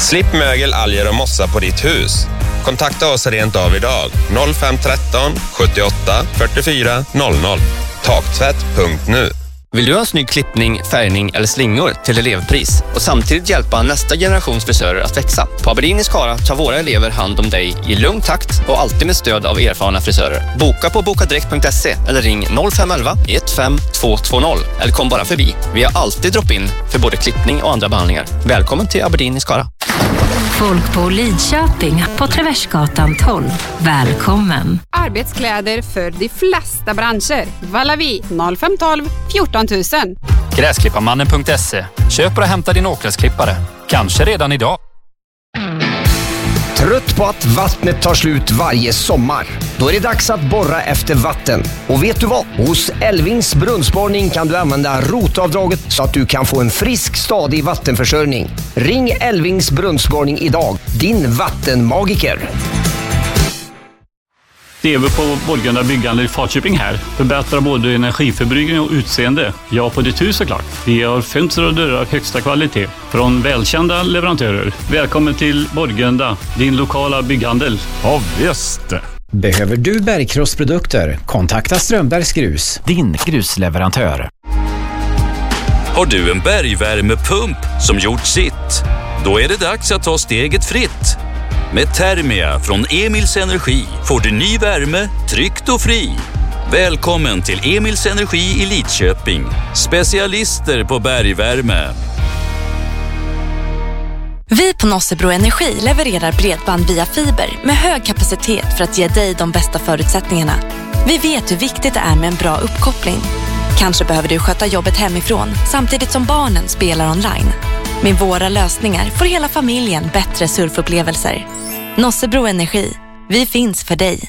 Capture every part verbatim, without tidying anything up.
Slipp mögel, alger och mossa på ditt hus. Kontakta oss rent av idag. noll fem ett tre sjuttioåtta fyrtiofyra noll noll. Taktvätt punkt nu. Vill du ha en snygg klippning, färgning eller slingor till elevpris och samtidigt hjälpa nästa generations frisörer att växa? På Aberdeen i Skara tar våra elever hand om dig i lugn takt och alltid med stöd av erfarna frisörer. Boka på bokadirekt punkt se eller ring noll fem ett ett ett fem två två noll eller kom bara förbi. Vi har alltid drop-in för både klippning och andra behandlingar. Välkommen till Aberdeen i Skara. Folk på Lidköping på Traversgatan tolv. Välkommen. Arbetskläder för de flesta branscher. Valavi noll fem ett två fjorton tusen. Gräsklipparmannen punkt se. Köp och hämta din åkgräsklippare. Kanske redan idag. Trött på att vattnet tar slut varje sommar? Då är det dags att borra efter vatten. Och vet du vad? Hos Elvings brunnsborrning kan du använda rotavdraget så att du kan få en frisk, stadig vattenförsörjning. Ring Elvings brunnsborrning idag. Din vattenmagiker. T V på Borgunda byggande i Falköping här. Förbättrar både energiförbrukning och utseende. Ja, på ditt hus såklart. Vi har fönster och dörrar högsta kvalitet från välkända leverantörer. Välkommen till Borgunda, din lokala bygghandel. Ja, visst. Behöver du bergkrossprodukter? Kontakta Strömbergs Grus, Din grusleverantör. Har du en bergvärmepump som gjort sitt? Då är det dags att ta steget fritt. Med Thermia från Emils Energi får du ny värme, tryggt och fri. Välkommen till Emils Energi i Lidköping. Specialister på bergvärme. Vi på Nossebro Energi levererar bredband via fiber med hög kapacitet för att ge dig de bästa förutsättningarna. Vi vet hur viktigt det är med en bra uppkoppling. Kanske behöver du sköta jobbet hemifrån samtidigt som barnen spelar online. Med våra lösningar får hela familjen bättre surfupplevelser. Nossebro Energi. Vi finns för dig.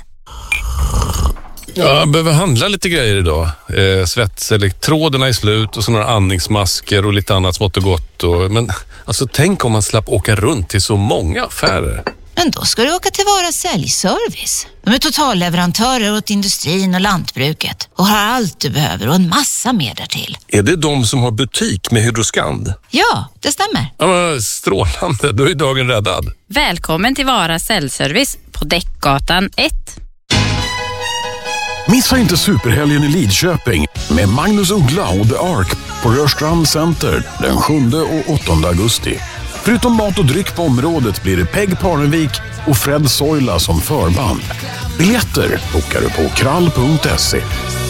Jag behöver handla lite grejer idag. Eh, Svetselektroderna är slut och så några andningsmasker och lite annat smått och gott. Och, men alltså tänk om man slapp åka runt till så många affärer. Men då ska du åka till Vara Säljservice. De är totalleverantörer åt industrin och lantbruket och har allt du behöver och en massa mer därtill. Är det de som har butik med Hydroskand? Ja, det stämmer. Ja, men strålande, då är dagen räddad. Välkommen till Vara Säljservice på Däckgatan ett. Missa inte superhelgen i Lidköping med Magnus Uggla och The Ark på Rörstrand Center den sjunde och åttonde augusti. Förutom mat och dryck på området blir det Peg Parnevik och Fred Soila som förband. Biljetter bokar du på krall punkt se.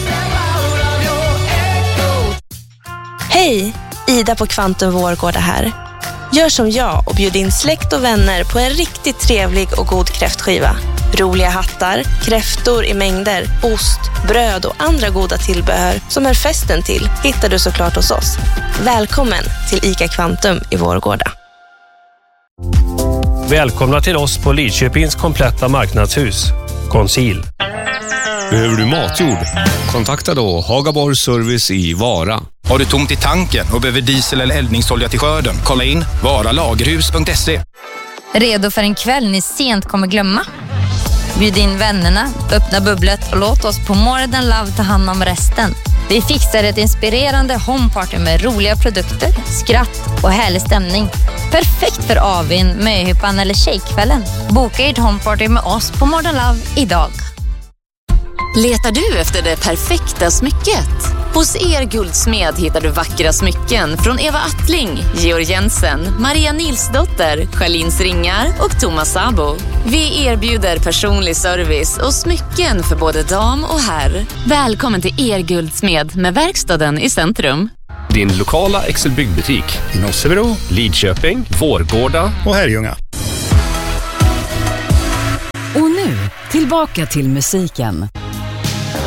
Hej, Ida på Kvantum Vårgårda här. Gör som jag och bjud in släkt och vänner på en riktigt trevlig och god kräftskiva. Roliga hattar, kräftor i mängder, ost, bröd och andra goda tillbehör som är festen till hittar du såklart hos oss. Välkommen till ICA Kvantum i Vårgårda. Välkomna till oss på Lidköpings kompletta marknadshus. Conceal. Behöver du matjord? Kontakta då Hagaborg Service i Vara. Har du tomt i tanken och behöver diesel eller eldningsolja till skörden? Kolla in varalagerhus punkt se. Redo för en kväll ni sent kommer glömma? Bjud in vännerna, öppna bubblet och låt oss på More Than Love ta hand om resten. Vi fixar ett inspirerande homeparty med roliga produkter, skratt och härlig stämning. Perfekt för avin, möhippan eller tjejkvällen. Boka ert homeparty med oss på More Than Love idag. Letar du efter det perfekta smycket? Hos Er Guldsmed hittar du vackra smycken från Eva Attling, Georg Jensen, Maria Nilsdotter, Charlins Ringar och Thomas Sabo. Vi erbjuder personlig service och smycken för både dam och herr. Välkommen till Er Guldsmed med verkstaden i centrum. Din lokala Excel byggbutik i Nossebro, Lidköping, Vårgårda och Herrljunga. Och nu, tillbaka till musiken.